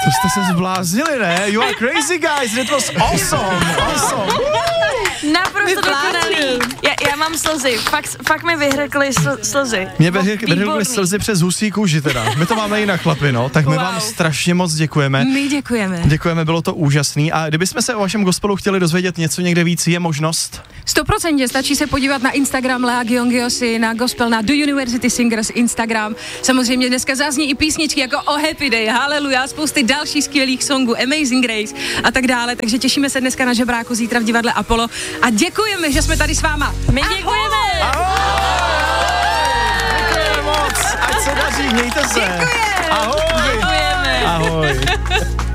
To jste se zbláznili, ne? You are crazy guys, it was awesome. Naprosto dokonalý. Já mám slzy, fakt mi vyhrkly slzy. Mě vyhrkly slzy přes husí kůži teda. My to máme jinak, chlapi, no. Tak my vám strašně moc děkujeme. My děkujeme. Děkujeme, bylo to úžasný. A kdybychom se o vašem gospelu chtěli dozvědět něco někde víc, je možnost? 100% stačí se podívat na Instagram Lea Gyongyosi, na gospel, na The University Singers Instagram. Samozřejmě dneska zazní i písničky jako Oh Happy Day, Hallelujah, spousty dalších skvělých songů, Amazing Grace a tak dále. Takže těšíme se dneska na žebráku, zítra v divadle Apollo a děkujeme, že jsme tady s váma. My děkujeme. Děkujeme moc. Ať se daří, mějte se. Děkujeme. Ahoj. Děkujeme. Ahoj.